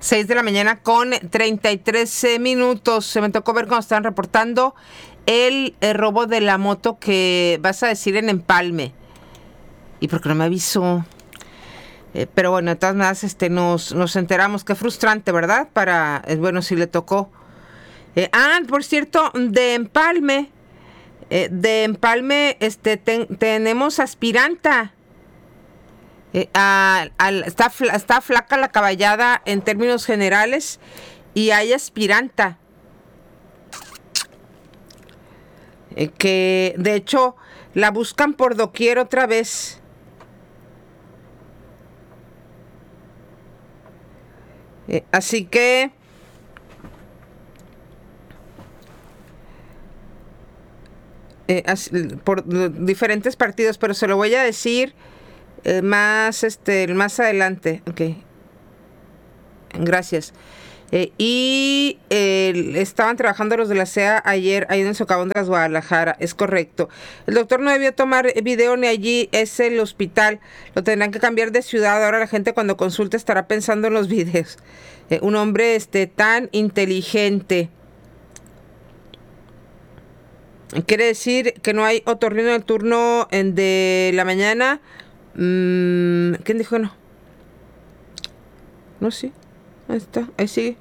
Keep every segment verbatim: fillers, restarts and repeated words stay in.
seis de la mañana con treinta y tres minutos. Se me tocó ver cuando estaban reportando el, el robo de la moto que vas a decir en Empalme. ¿Y por qué no me avisó? Eh, pero bueno, de todas maneras este, nos, nos enteramos. Qué frustrante, ¿verdad? Para, eh, bueno, si le tocó. Eh, ah, por cierto, de Empalme, eh, de Empalme este, ten, tenemos aspiranta. Eh, a, a, está, está flaca la caballada en términos generales y hay aspiranta. Eh, que de hecho la buscan por doquier otra vez. Eh, así que eh, así, por diferentes partidos, pero se lo voy a decir eh, más este más adelante. Ok, gracias. Eh, y eh, estaban trabajando los de la C E A ayer ahí en el Socavón de las Guadalajara, es correcto. El doctor no debió tomar video ni allí, es el hospital, lo tendrán que cambiar de ciudad. Ahora la gente cuando consulte estará pensando en los videos. Eh, un hombre este tan inteligente. Quiere decir que no hay otorrino en el turno en de la mañana. Mm, ¿Quién dijo no? No, sí. Ahí está, ahí sigue.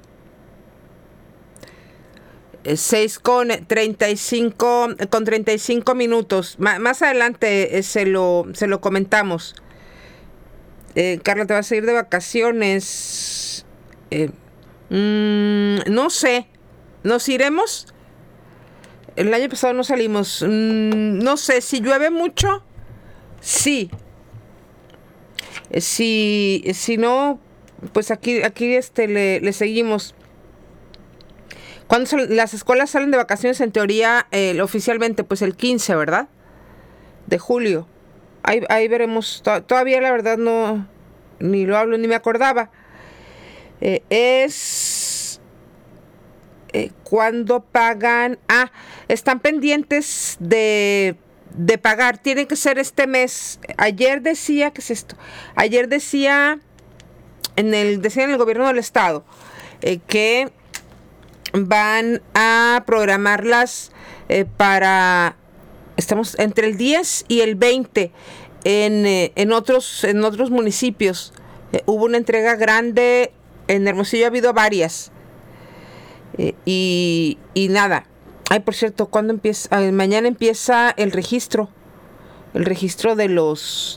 seis con treinta y cinco con treinta y cinco minutos. M- más adelante eh, se lo se lo comentamos. Eh, Carla, ¿te vas a ir de vacaciones? Eh, mmm, no sé. ¿Nos iremos? El año pasado no salimos. Mm, no sé, si llueve mucho, sí. Eh, si, si no, pues aquí, aquí este, le, le seguimos. Cuando sal, las escuelas salen de vacaciones, en teoría, eh, oficialmente, pues el quince, ¿verdad? De julio. Ahí, ahí veremos. To- todavía, la verdad, no, ni lo hablo, ni me acordaba. Eh, es... Eh, cuando pagan... Ah, están pendientes de... de pagar, tiene que ser este mes. Ayer decía, ¿qué es esto? Ayer decía en el, decía en el gobierno del estado eh, que van a programarlas eh, para, estamos entre el diez y el veinte en, eh, en otros en otros municipios. Eh, hubo una entrega grande, en Hermosillo ha habido varias. Eh, y, y nada. Ay, por cierto, ¿cuándo empieza? Ah, mañana empieza el registro. El registro de los...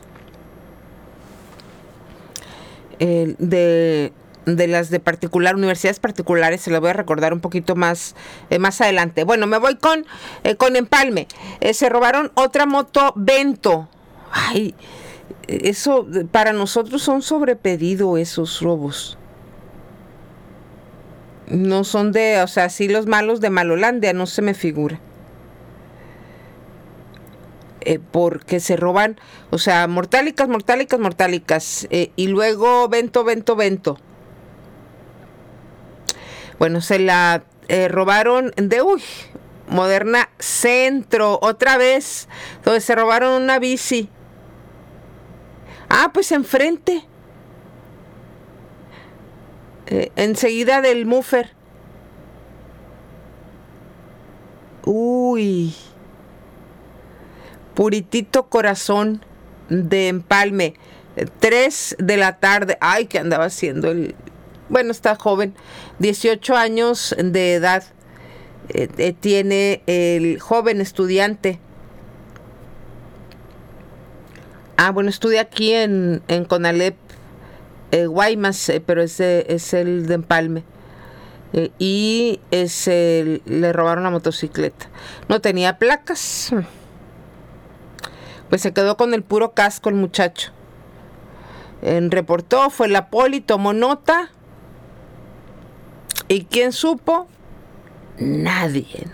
Eh, de, de las de particular, universidades particulares. Se lo voy a recordar un poquito más, eh, más adelante. Bueno, me voy con, eh, con Empalme. Eh, se robaron otra moto Vento. Ay, eso para nosotros son sobrepedido esos robos. No son de, o sea, sí los malos de Malolandia, no se me figura. Eh, porque se roban, o sea, mortálicas, mortálicas, mortálicas. Eh, y luego Vento, Vento, Vento. Bueno, se la eh, robaron de, uy, Moderna Centro, otra vez, donde se robaron una bici. Ah, pues enfrente. Eh, enseguida del Mufer. Uy. Puritito Corazón de Empalme. Eh, tres de la tarde. Ay, ¿qué andaba haciendo el... Bueno, está joven. dieciocho años de edad. Eh, eh, tiene el joven estudiante. Ah, bueno, estudia aquí en, en Conalep. Eh, Guaymas, eh, pero es, de, es el de Empalme. Eh, y es el, le robaron la motocicleta. No tenía placas. Pues se quedó con el puro casco el muchacho. En reportó, fue la poli, tomó nota. ¿Y quién supo? Nadie.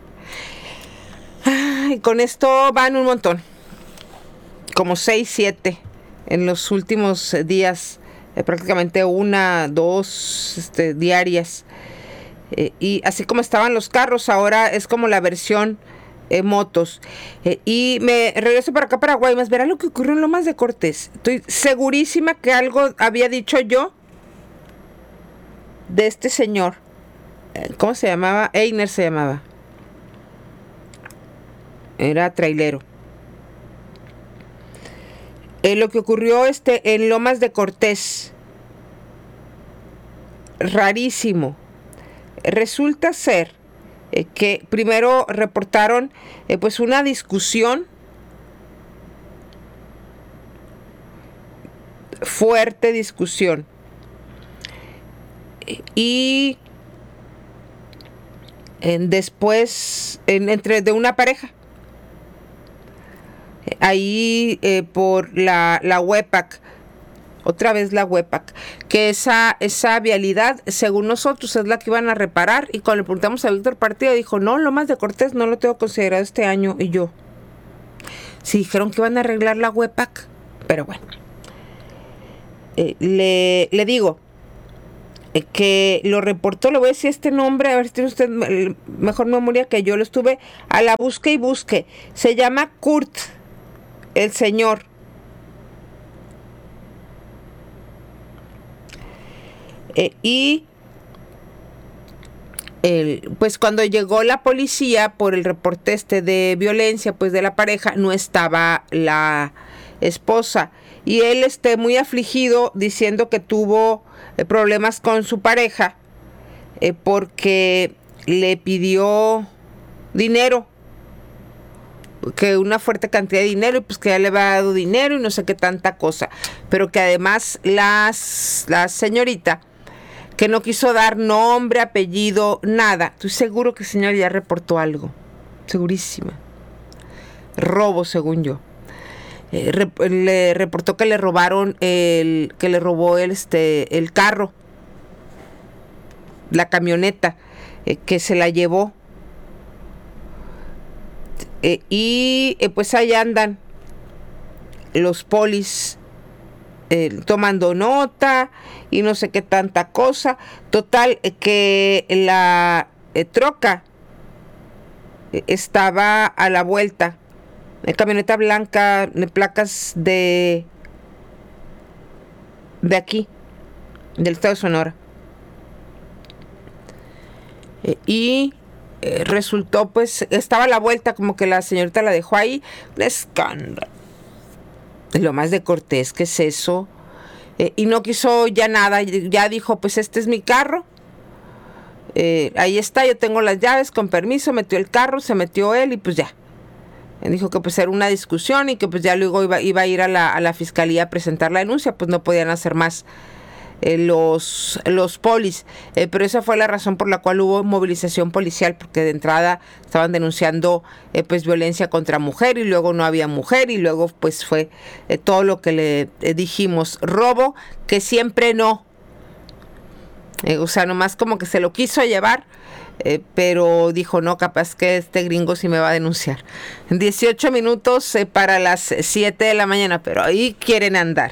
Ay, con esto van un montón. Como seis, siete en los últimos días. Eh, prácticamente una, dos este, diarias. Eh, y así como estaban los carros, ahora es como la versión eh, motos. Eh, y me regreso para acá, para Guaymas. Verá lo que ocurrió en Lomas de Cortés. Estoy segurísima que algo había dicho yo. de este señor, ¿cómo se llamaba? Einer se llamaba. Era trailero. Eh, lo que ocurrió este, en Lomas de Cortés, rarísimo. Resulta ser eh, que primero reportaron eh, pues una discusión fuerte discusión y en, después en, entre de una pareja ahí eh, por la, la Huepac, otra vez la Huepac, que esa, esa vialidad, según nosotros, es la que iban a reparar, y cuando le preguntamos a Víctor Partida, dijo, no, Lomas de Cortés no lo tengo considerado este año, y yo, sí, dijeron que iban a arreglar la Huepac, pero bueno, eh, le, le digo, eh, que lo reportó, le voy a decir este nombre, a ver si tiene usted mejor memoria que yo, lo estuve a la busque y busque, se llama Kurt, el señor. Eh, y el, pues cuando llegó la policía por el reporte este de violencia pues de la pareja, no estaba la esposa y él esté muy afligido diciendo que tuvo eh, problemas con su pareja eh, porque le pidió dinero, que una fuerte cantidad de dinero y pues que ya le había dado dinero y no sé qué tanta cosa, pero que además las, la señorita que no quiso dar nombre, apellido, nada. Estoy seguro que el señor ya reportó algo, segurísima, robo según yo. Eh, rep le reportó que le robaron el, que le robó el, este, el carro, la camioneta, eh, que se la llevó. Eh, y eh, pues ahí andan los polis eh, tomando nota y no sé qué tanta cosa. Total, eh, que la eh, troca eh, estaba a la vuelta. Eh, camioneta blanca de placas de de aquí, del estado de Sonora. Eh, y Eh, resultó pues estaba a la vuelta, como que la señorita la dejó ahí. Un escándalo. Lomas de Cortés, ¿qué es eso? Eh, y no quiso ya nada, ya dijo pues este es mi carro, eh, ahí está, yo tengo las llaves, con permiso. Metió el carro, se metió él y pues ya él dijo que pues era una discusión y que pues ya luego iba, iba a ir a la, a la fiscalía a presentar la denuncia, pues no podían hacer más Eh, los, los polis, eh, pero esa fue la razón por la cual hubo movilización policial, porque de entrada estaban denunciando eh, pues violencia contra mujer y luego no había mujer y luego pues fue eh, todo lo que le eh, dijimos, robo que siempre no, eh, o sea, nomás como que se lo quiso llevar, eh, pero dijo no, capaz que este gringo sí me va a denunciar. dieciocho minutos eh, para las siete de la mañana, pero ahí quieren andar.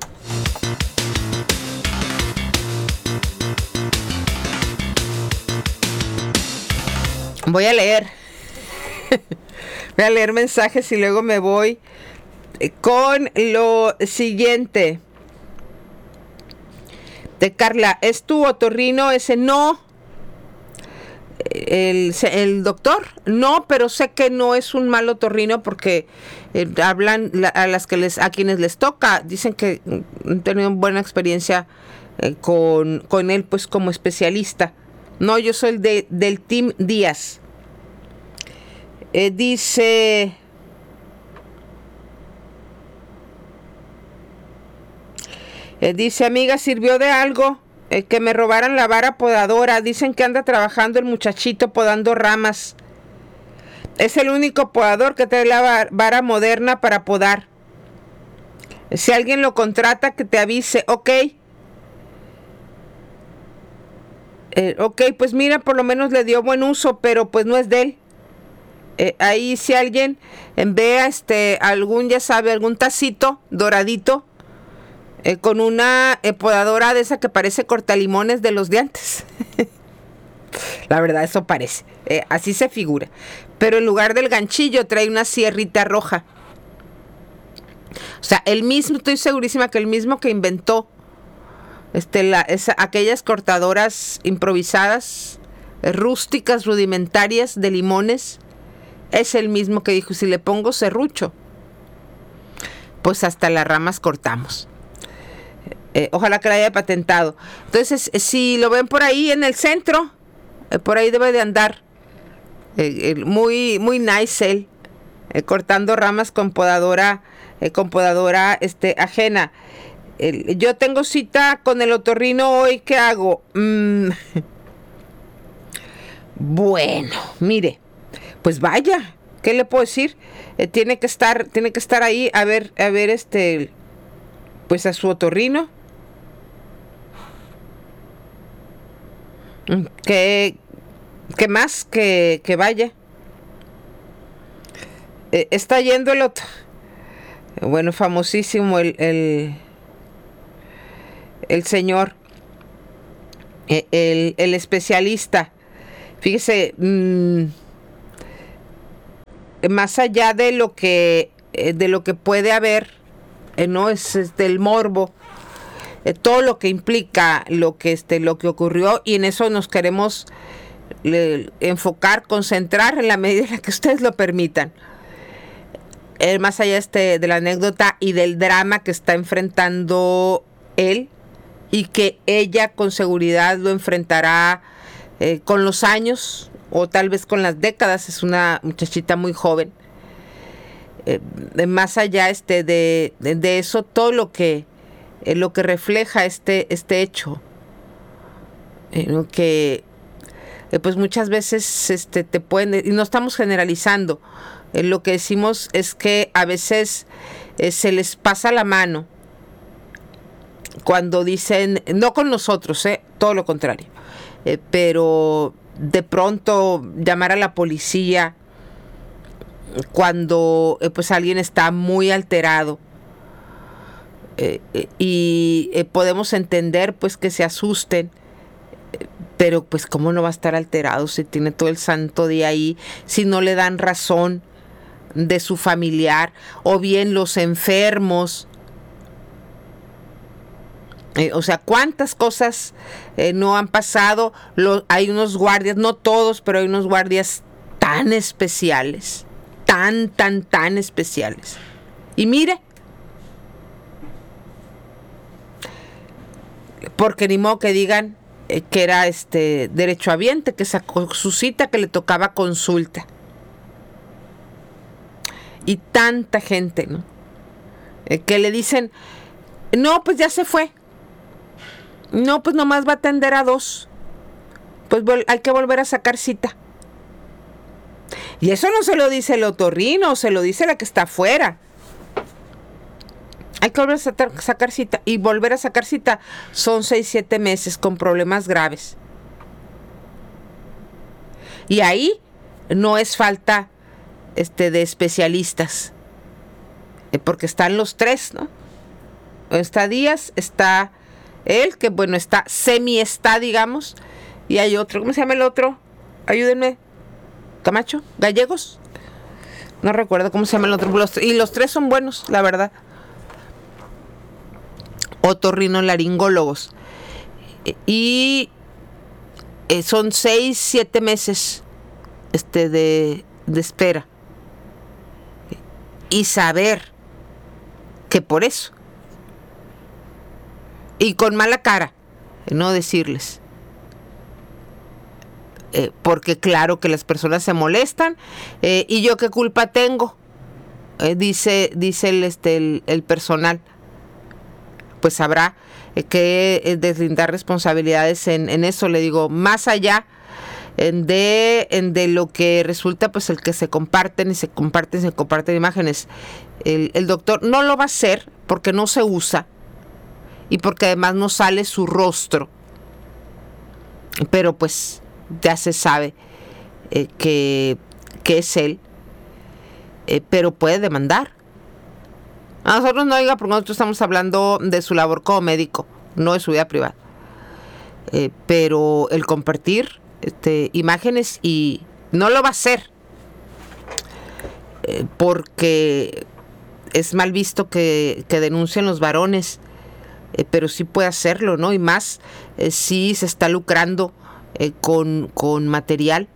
Voy a leer, voy a leer mensajes y luego me voy con lo siguiente. De Carla, ¿es tu otorrino ese? No. El, el doctor, no, pero sé que no es un mal otorrino porque eh, hablan la, a las que les, a quienes les toca, dicen que han tenido buena experiencia eh, con, con él, pues como especialista. No, yo soy de, del Team Díaz. Eh, dice... Eh, dice, amiga, ¿sirvió de algo eh, que me robaran la vara podadora? Dicen que anda trabajando el muchachito podando ramas. Es el único podador que trae la vara moderna para podar. Si alguien lo contrata, que te avise. Ok. Eh, ok, pues mira, por lo menos le dio buen uso, pero pues no es de él. Eh, ahí si alguien vea este, algún, ya sabe, algún tacito doradito, eh, con una eh, podadora de esa que parece cortalimones de los de antes. La verdad, eso parece. Eh, así se figura. Pero en lugar del ganchillo trae una sierrita roja. O sea, el mismo, estoy segurísima que el mismo que inventó este, la, esa, aquellas cortadoras improvisadas, eh, rústicas, rudimentarias de limones, es el mismo que dijo, si le pongo serrucho, pues hasta las ramas cortamos. Eh, ojalá que la haya patentado. Entonces, eh, si lo ven por ahí en el centro, eh, por ahí debe de andar. Eh, eh, muy, muy nice él, eh, cortando ramas con podadora, eh, con podadora este, ajena. Eh, yo tengo cita con el otorrino hoy, ¿qué hago? Mm. Bueno, mire, pues vaya, ¿qué le puedo decir? Eh, tiene que estar, tiene que estar ahí a ver, a ver este, pues a su otorrino. ¿Qué, qué más? Que, que vaya. Eh, está yendo el otro. Bueno, famosísimo el, el, el señor, el, el especialista. Fíjese, mmm, más allá de lo que, de lo que puede haber, eh, no es, es del morbo. Todo lo que implica lo que este lo que ocurrió, y en eso nos queremos le, enfocar, concentrar en la medida en la que ustedes lo permitan. Eh, más allá este de la anécdota y del drama que está enfrentando él, y que ella con seguridad lo enfrentará eh, con los años o tal vez con las décadas. Es una muchachita muy joven. Eh, más allá este de, de, de eso, todo lo que Eh, lo que refleja este, este hecho, eh, ¿no? que eh, pues muchas veces este, te pueden, y no estamos generalizando, eh, lo que decimos es que a veces eh, se les pasa la mano cuando dicen, no con nosotros, eh, todo lo contrario, eh, pero de pronto llamar a la policía cuando eh, pues alguien está muy alterado. Eh, eh, y eh, podemos entender pues que se asusten, eh, pero pues cómo no va a estar alterado si tiene todo el santo día ahí, si no le dan razón de su familiar, o bien los enfermos, eh, o sea, cuántas cosas eh, no han pasado. Lo, hay unos guardias, no todos, pero hay unos guardias tan especiales, tan, tan, tan especiales, y mire, porque ni modo que digan eh, que era este derechohabiente, que sacó su cita, que le tocaba consulta. Y tanta gente, ¿no? Eh, que le dicen, no, pues ya se fue. No, pues nomás va a atender a dos. Pues vol- hay que volver a sacar cita. Y eso no se lo dice el otorrino, se lo dice la que está afuera. Hay que volver a sacar, sacar cita, y volver a sacar cita son seis, siete meses con problemas graves. Y ahí no es falta este, de especialistas, eh, porque están los tres, ¿no? Está Díaz, está él, que bueno, está semi está, digamos, y hay otro, ¿cómo se llama el otro? Ayúdenme, Camacho, Gallegos, no recuerdo cómo se llama el otro, y los tres son buenos, la verdad. Otorrinolaringólogos, y eh, son seis, siete meses este, de, de espera, y saber que por eso, y con mala cara, no decirles, eh, porque claro que las personas se molestan, eh, y yo qué culpa tengo, eh, dice, dice el, este, el, el personal. Pues habrá eh, que eh, deslindar responsabilidades en, en eso. Le digo, más allá eh, de, eh, de lo que resulta, pues el que se comparten y se comparten, se comparten imágenes. El, el doctor no lo va a hacer porque no se usa y porque además no sale su rostro. Pero pues ya se sabe eh, que, que es él, eh, pero puede demandar. A nosotros no, diga, porque nosotros estamos hablando de su labor como médico, no de su vida privada. Eh, pero el compartir este, imágenes, y no lo va a hacer eh, porque es mal visto que, que denuncien los varones eh, pero sí puede hacerlo, ¿no? Y más eh, si se está lucrando eh, con, con material.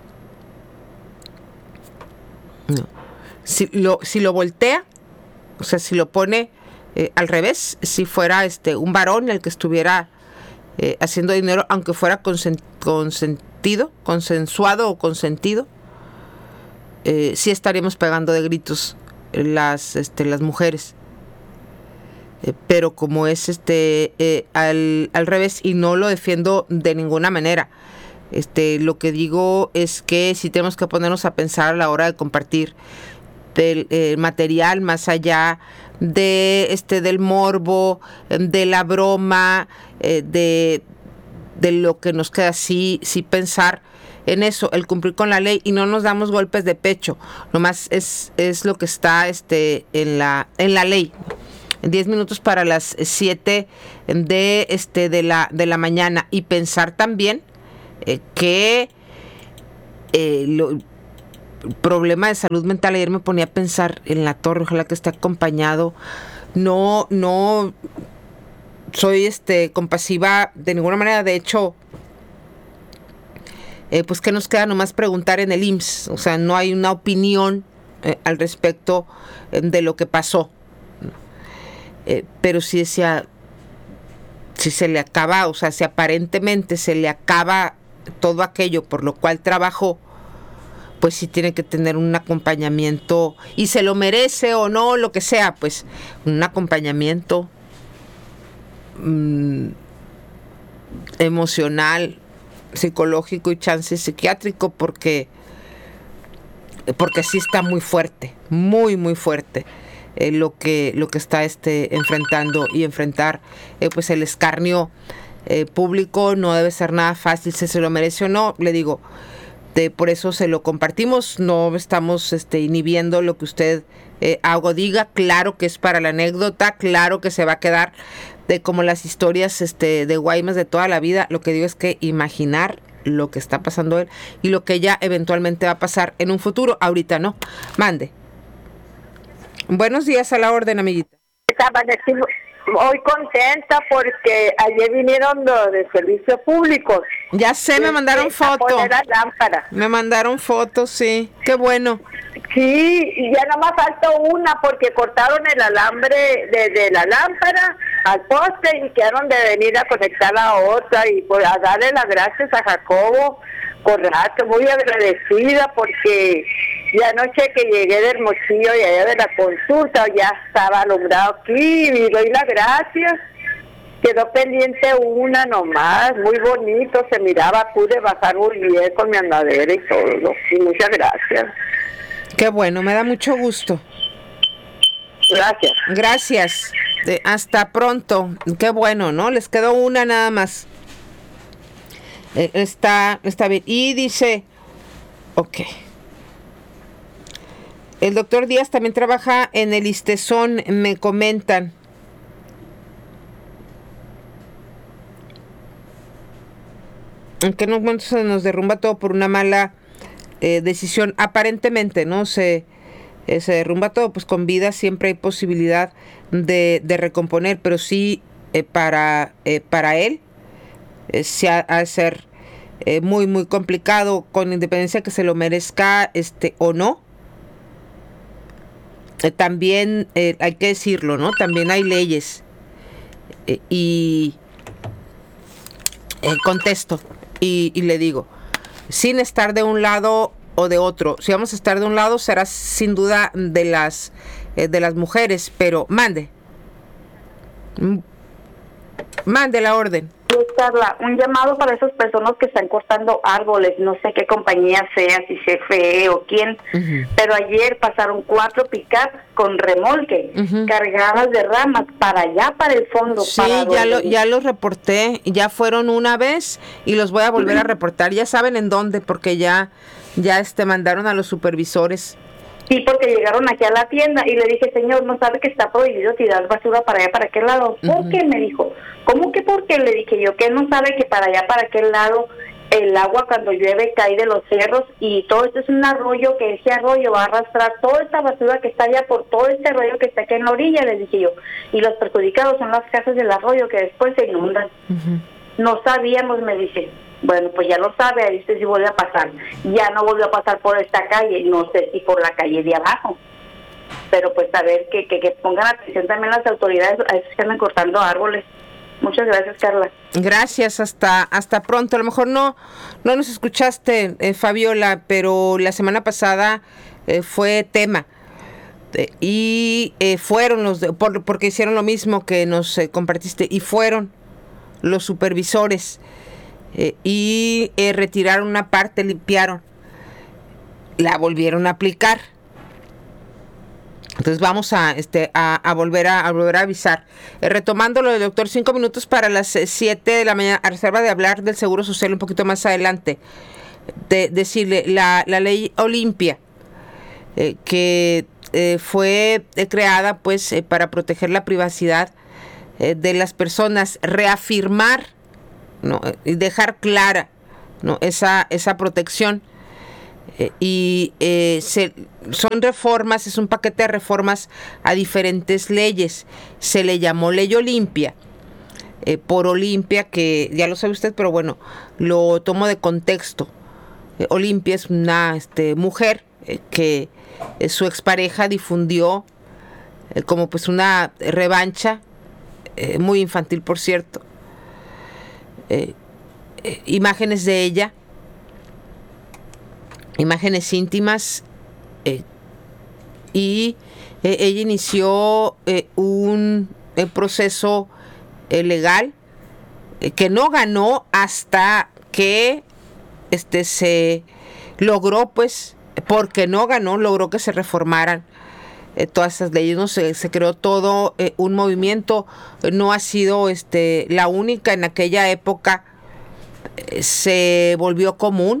No. Si lo, si lo voltea, o sea, si lo pone eh, al revés, si fuera este un varón el que estuviera eh, haciendo dinero, aunque fuera consent, consentido, consensuado o consentido, eh, sí estaríamos pegando de gritos las, este, las mujeres. Eh, pero como es este eh, al, al revés, y no lo defiendo de ninguna manera, este lo que digo es que sí tenemos que ponernos a pensar a la hora de compartir del eh, material, más allá de este del morbo, de la broma, eh, de, de lo que nos queda, sí, sí pensar en eso, el cumplir con la ley, y no nos damos golpes de pecho, nomás es, es lo que está este en la, en la ley. diez minutos para las siete de este de la de la mañana, y pensar también eh, que eh, lo, el problema de salud mental, ayer me ponía a pensar en la torre, ojalá que esté acompañado. No, no soy este compasiva de ninguna manera, de hecho, eh, pues que nos queda nomás preguntar en el I M S S, o sea, no hay una opinión eh, al respecto eh, de lo que pasó. Eh, pero si decía, si se le acaba, o sea, si aparentemente se le acaba todo aquello por lo cual trabajó, pues sí tiene que tener un acompañamiento, y se lo merece o no, lo que sea, pues un acompañamiento mmm, emocional, psicológico y chance psiquiátrico, porque porque sí está muy fuerte, muy muy fuerte. Eh, lo que lo que está este enfrentando y enfrentar eh, pues el escarnio eh, público no debe ser nada fácil, si se lo merece o no, le digo, de, por eso se lo compartimos, no estamos este inhibiendo lo que usted eh, haga o diga, claro que es para la anécdota, claro que se va a quedar de como las historias este de Guaymas de toda la vida. Lo que digo es que imaginar lo que está pasando él y lo que ya eventualmente va a pasar en un futuro, ahorita no. Mande. Buenos días, a la orden, amiguita. Amanecí muy contenta porque ayer vinieron los de servicios públicos. Ya sé, me mandaron fotos. Me mandaron fotos, sí. Qué bueno. Sí, y ya nada más falta una porque cortaron el alambre desde la lámpara al poste y quedaron de venir a conectar la otra, y pues a darle las gracias a Jacobo Corrato, muy agradecida porque ya anoche que llegué de Hermosillo y allá de la consulta ya estaba alumbrado aquí, y doy las gracias. Quedó pendiente una nomás, muy bonito, se miraba, pude bajar muy bien con mi andadera y todo, y muchas gracias. Qué bueno, me da mucho gusto. Gracias. Gracias. De, hasta pronto. Qué bueno, ¿no? Les quedó una nada más. Eh, está, está bien. Y dice, ok. El doctor Díaz también trabaja en el Istezón, me comentan. En qué momento se nos derrumba todo por una mala eh, decisión, aparentemente, ¿no? Se, eh, se derrumba todo, pues con vida siempre hay posibilidad de, de recomponer, pero sí eh, para, eh, para él eh, se ha, ha de ser eh, muy, muy complicado, con independencia que se lo merezca este o no. Eh, también eh, hay que decirlo, ¿no? También hay leyes eh, y eh, contesto y, y le digo, sin estar de un lado o de otro, si vamos a estar de un lado será sin duda de las eh, de las mujeres, pero mande mande la orden. Carla, un llamado para esas personas que están cortando árboles, no sé qué compañía sea, si C F E o quién, uh-huh. Pero ayer pasaron cuatro pick-up con remolque, uh-huh. cargadas de ramas para allá, para el fondo. Sí, para ya lo, ya los reporté, ya fueron una vez y los voy a volver uh-huh. a reportar, ya saben en dónde, porque ya, ya este mandaron a los supervisores. Sí, porque llegaron aquí a la tienda y le dije, señor, ¿no sabe que está prohibido tirar basura para allá, para aquel lado? ¿Por uh-huh. qué? Me dijo, ¿cómo que por qué? Le dije yo, que no sabe que para allá, para aquel lado, el agua cuando llueve cae de los cerros y todo esto es un arroyo, que ese arroyo va a arrastrar toda esta basura que está allá por todo este arroyo que está aquí en la orilla, les dije yo, y los perjudicados son las casas del arroyo que después se inundan. Uh-huh. No sabíamos, me dice. Bueno, pues ya lo sabe, ahí usted sí vuelve a pasar. Ya no volvió a pasar por esta calle, no sé si por la calle de abajo. Pero pues a ver, que, que, que pongan atención también las autoridades a esos que andan cortando árboles. Muchas gracias, Carla. Gracias, hasta hasta pronto. A lo mejor no no nos escuchaste, eh, Fabiola, pero la semana pasada eh, fue tema. Eh, y eh, fueron los, de, por, porque hicieron lo mismo que nos eh, compartiste, y fueron los supervisores eh, y eh, retiraron una parte, limpiaron, la volvieron a aplicar. Entonces vamos a este a, a volver a, a volver a avisar. Eh, retomando lo del doctor, cinco minutos para las siete de la mañana, a reserva de hablar del Seguro Social un poquito más adelante. De, decirle, la, la ley Olimpia, eh, que eh, fue eh, creada pues eh, para proteger la privacidad eh, de las personas, reafirmar, ¿no? Y dejar clara, ¿no? esa, esa protección. Eh, y eh, se, son reformas, es un paquete de reformas a diferentes leyes. Se le llamó Ley Olimpia, eh, por Olimpia, que ya lo sabe usted, pero bueno, lo tomo de contexto. Eh, Olimpia es una este, mujer eh, que eh, su expareja difundió eh, como pues una revancha, eh, muy infantil por cierto, eh, eh, imágenes de ella, imágenes íntimas, eh, y eh, ella inició eh, un eh, proceso eh, legal eh, que no ganó hasta que este se logró, pues, porque no ganó, logró que se reformaran eh, todas esas leyes, no se, se creó todo eh, un movimiento. No ha sido este la única. En aquella época eh, se volvió común,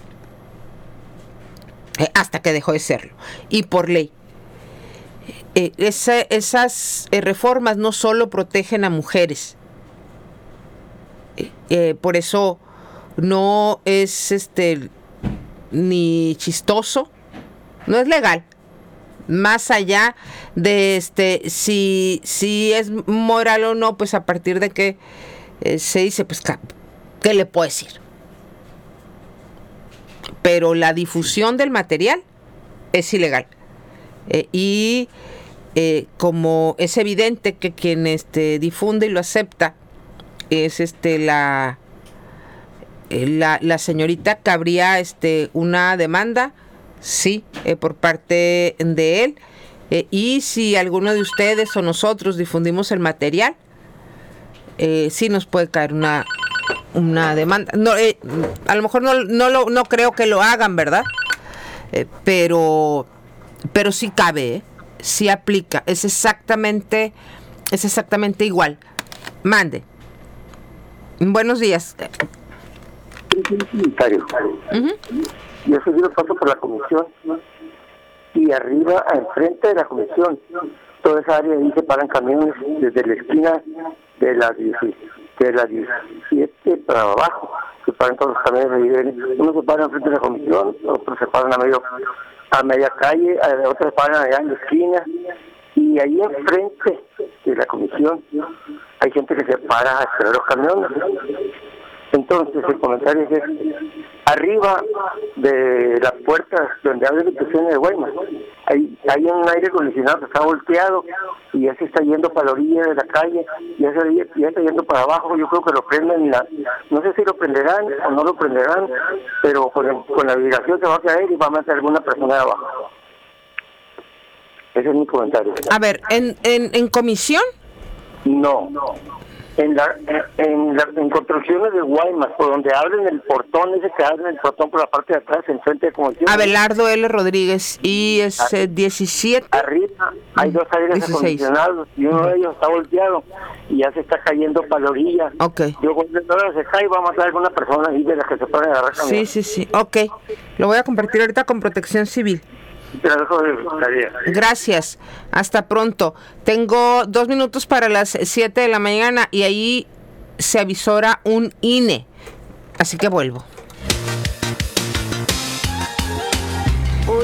hasta que dejó de serlo, y por ley. Eh, esa, esas eh, reformas no solo protegen a mujeres, eh, eh, por eso no es este ni chistoso, no es legal, más allá de este si, si es moral o no, pues a partir de que eh, se dice, pues ¿qué le puedo decir? Pero la difusión del material es ilegal. Eh, y eh, como es evidente que quien este, difunde y lo acepta es este la, eh, la, la señorita, cabría este, una demanda, sí, eh, por parte de él. Eh, y si alguno de ustedes o nosotros difundimos el material, eh, sí nos puede caer una... una demanda. No, eh, a lo mejor no, no, lo, no creo que lo hagan, ¿verdad? Eh, pero pero sí cabe, ¿eh? Sí aplica. Es exactamente es exactamente igual. Mande. Buenos días. Uh-huh. Yo seguido paso por la comisión y arriba, enfrente de la comisión, toda esa área ahí se paran camiones desde la esquina de la de la diecisiete para abajo, se paran todos los camiones, unos se paran frente a la comisión, otros se paran a medio a media calle, otros se paran allá en la esquina, y ahí enfrente de la comisión hay gente que se para a esperar los camiones. Entonces el comentario es este: arriba de las puertas donde abre la estación de Guaymas hay, hay un aire acondicionado que está volteado y ya se está yendo para la orilla de la calle, ya se ya está yendo para abajo. Yo creo que lo prenden, la, no sé si lo prenderán o no lo prenderán, pero con, el, con la vibración se va a caer y va a matar a alguna persona de abajo. Ese es mi comentario. A ver, ¿en, en, en comisión? No, no. En, la, en, la, en construcciones de Guaymas, por donde abren el portón, ese que abren el portón por la parte de atrás, enfrente de comisión. Abelardo L. Rodríguez, y es eh, diecisiete. Arriba hay dos aires acondicionados y uno de ellos está volteado y ya se está cayendo para la orilla. Ok. Yo cuando se cae va a matar a alguna persona ahí de las que se pueden agarrar. Sí, sí, sí. Ok. Lo voy a compartir ahorita con Protección Civil. Gracias, hasta pronto. Tengo dos minutos para las siete de la mañana y ahí se avisora un I N E, así que vuelvo.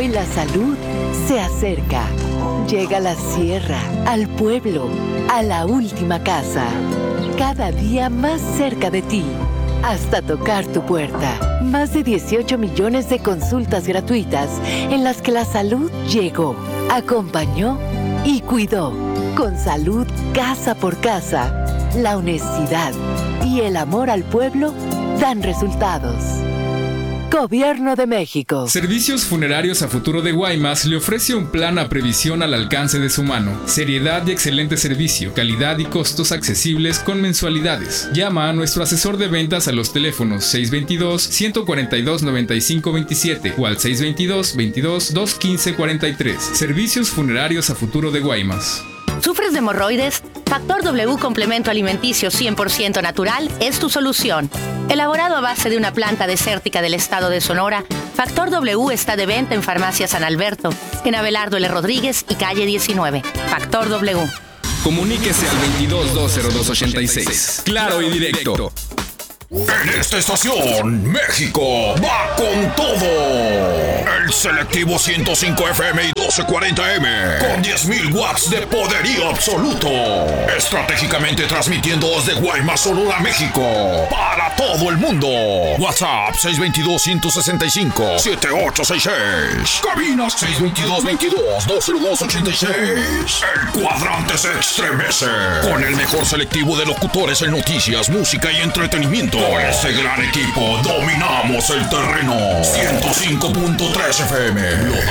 Hoy la salud se acerca. Llega a la sierra, al pueblo, a la última casa. Cada día más cerca de ti, hasta tocar tu puerta. Más de dieciocho millones de consultas gratuitas en las que la salud llegó, acompañó y cuidó. Con salud casa por casa, la honestidad y el amor al pueblo dan resultados. Gobierno de México. Servicios Funerarios a Futuro de Guaymas le ofrece un plan a previsión al alcance de su mano. Seriedad y excelente servicio, calidad y costos accesibles con mensualidades. Llama a nuestro asesor de ventas a los teléfonos seis dos dos, uno cuatro dos, nueve cinco dos siete o al seis dos dos, veintidós, dos quince cuarenta y tres. Servicios Funerarios a Futuro de Guaymas. ¿Sufres de hemorroides? Factor W Complemento Alimenticio cien por ciento natural es tu solución. Elaborado a base de una planta desértica del estado de Sonora, Factor W está de venta en Farmacia San Alberto, en Abelardo L. Rodríguez y calle diecinueve. Factor W. Comuníquese al veintidós, dos cero dos, ochenta y seis. Claro y directo. En esta estación, México va con todo. El selectivo ciento cinco F M y doce cuarenta M con diez mil watts de poderío absoluto. Estratégicamente transmitiendo desde Guaymas, Sonora, México, para todo el mundo. WhatsApp seis dos dos, uno seis cinco, siete ocho seis seis. Cabina seis dos dos, veintidós, dos cero dos, ochenta y seis. El cuadrante se estremece con el mejor selectivo de locutores en noticias, música y entretenimiento. Con ese gran equipo dominamos el terreno. ciento cinco punto tres F M lo